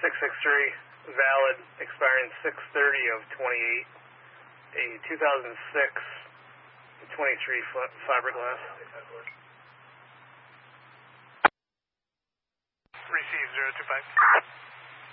663, valid, expiring 6/30 of 28, a 2006 23-foot fiberglass. Receive 025.